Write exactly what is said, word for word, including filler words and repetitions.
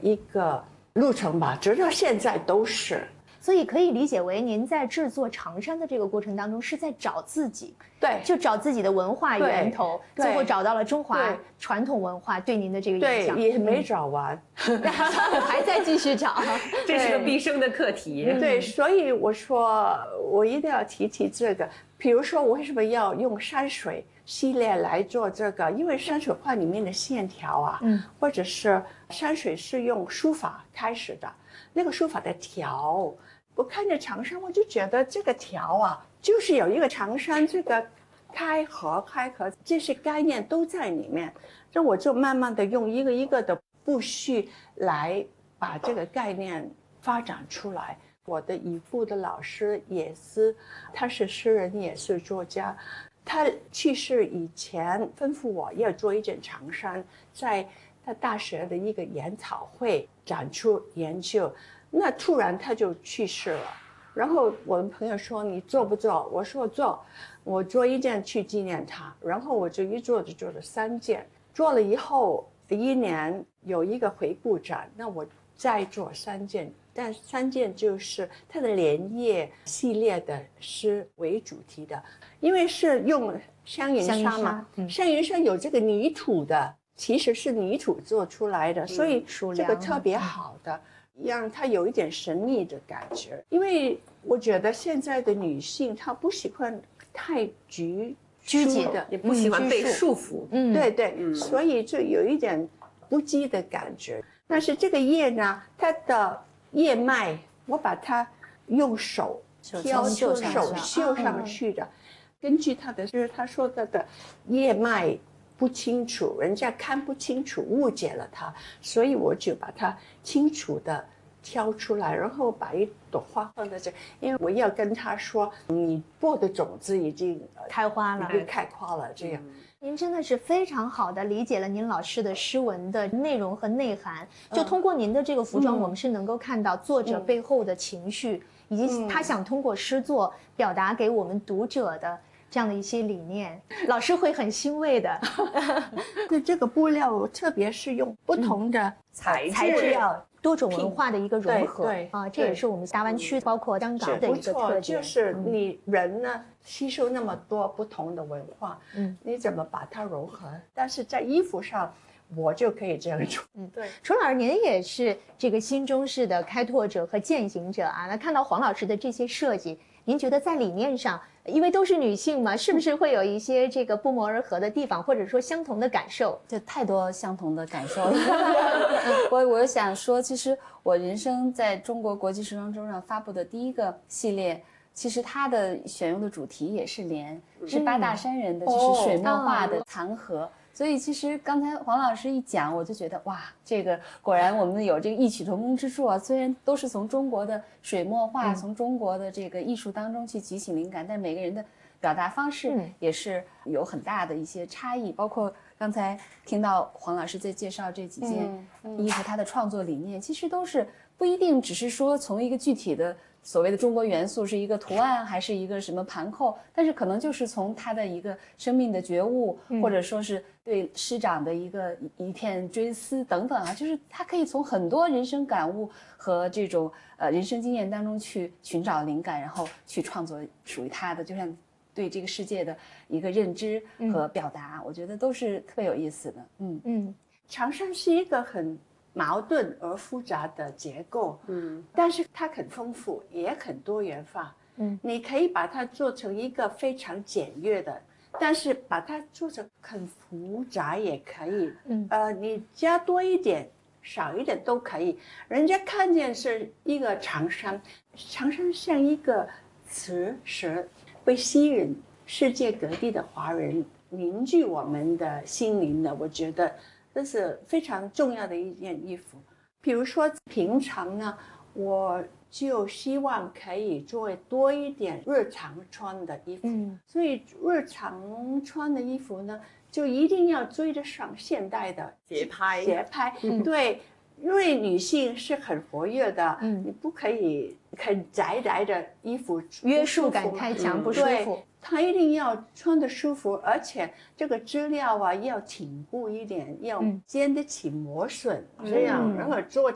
一个路程吧，直到现在都是。 所以可以理解为您在制作长衫的这个过程当中是在找自己， 对， 就找自己的文化源头，最后找到了中华传统文化对您的这个影响。 对，也没找完， 嗯、还在继续找， 这是个毕生的课题。 对，所以我说我一定要提提这个。比如说，我为什么要用山水系列来做这个？因为山水画里面的线条啊，嗯，或者是山水是用书法开始的，那个书法的条。我看着长衫，我就觉得这个条啊，就是有一个长衫，这个开合开合这些概念都在里面。那我就慢慢的用一个一个的步序来把这个概念发展出来。我的姨父的老师也是，他是诗人也是作家，他去世以前吩咐我要做一件长衫，在他大学的一个研讨会展出研究。那突然他就去世了，然后我的朋友说你做不做？我说做，我做一件去纪念他。然后我就一做就做了三件，做了以后一年有一个回顾展，那我再做三件，但三件就是他的莲叶系列的诗为主题的，因为是用香云纱嘛，香云纱有这个泥土的，其实是泥土做出来的，所以这个特别好的。让它有一点神秘的感觉，因为我觉得现在的女性她不喜欢太拘拘谨的， 也不喜欢被束缚。 嗯，对对，嗯，所以就有一点不羁的感觉。但是这个叶呢，它的叶脉，我把它用手挑出手绣上去的，根据它的就是他说的的叶脉。不清楚，人家看不清楚，误解了它，所以我就把它清楚的挑出来，然后把一朵花放在这，因为我要跟他说，你播的种子已经开花了， 已经开花了，这样。 您真的是非常好的理解了您老师的诗文的内容和内涵，就通过您的这个服装，嗯、我们是能够看到作者背后的情绪，嗯、以及他想通过诗作表达给我们读者的。这样的一些理念，老师会很欣慰的。 那这个布料，特别是用不同的材质料， 多种文化的一个融合， 对啊，这也是我们大湾区包括香港的一个特点。 就是你人呢吸收那么多不同的文化，嗯，你怎么把它融合？但是在衣服上。我就可以这样做。 嗯，对。楚老师，您也是这个新中式的开拓者和践行者啊。那看到黄老师的这些设计，您觉得在理念上，因为都是女性嘛，是不是会有一些这个不谋而合的地方，或者说相同的感受？ 就太多相同的感受了。我我想说，其实我人生在中国国际时装周上发布的第一个系列。其实它的选用的主题也是莲，是八大山人的，就是水墨画的残荷。哦所以其实刚才黄老师一讲，我就觉得哇，这个果然我们有这个异曲同工之处啊。虽然都是从中国的水墨画，嗯、从中国的这个艺术当中去汲取灵感，但每个人的表达方式也是有很大的一些差异。嗯、包括刚才听到黄老师在介绍这几件衣服，它的创作理念其实都是不一定只是说从一个具体的。所谓的中国元素是一个图案还是一个什么盘扣，但是可能就是从他的一个生命的觉悟，嗯、或者说是对师长的一个一片追思等等啊，就是他可以从很多人生感悟和这种呃人生经验当中去寻找灵感，然后去创作属于他的，就像对这个世界的一个认知和表达，嗯、我觉得都是特别有意思的。嗯嗯，长衫是一个很。矛盾而复杂的结构，嗯，但是它很丰富，也很多元化，嗯，你可以把它做成一个非常简约的，但是把它做成很复杂也可以，嗯，呃，你加多一点、少一点都可以。人家看见是一个长衫，长衫像一个磁石，会吸引世界各地的华人，凝聚我们的心灵的。我觉得。这是非常重要的一件衣服。比如说平常呢，我就希望可以做多一点日常穿的衣服，嗯、所以日常穿的衣服呢，就一定要追得上现代的节拍。 节拍，嗯、对，因为女性是很活跃的，嗯、你不可以很宅宅的衣服， 约束感太强，不舒服。 它一定要穿得舒服，而且这个织料啊要挺固一点，要经得起磨损，嗯、这样，然后做